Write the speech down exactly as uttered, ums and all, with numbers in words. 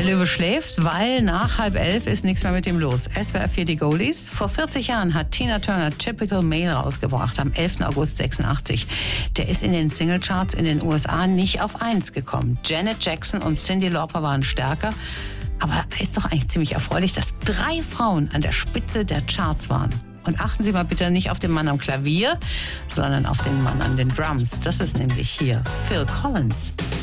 Der Löwe schläft, weil nach halb elf ist nichts mehr mit ihm los. S W R vier die Goldies. Vor vierzig Jahren hat Tina Turner Typical Male rausgebracht, am elften August sechsundachtzig. Der ist in den Singlecharts in den U S A nicht auf eins gekommen. Janet Jackson und Cyndi Lauper waren stärker. Aber ist doch eigentlich ziemlich erfreulich, dass drei Frauen an der Spitze der Charts waren. Und achten Sie mal bitte nicht auf den Mann am Klavier, sondern auf den Mann an den Drums. Das ist nämlich hier Phil Collins.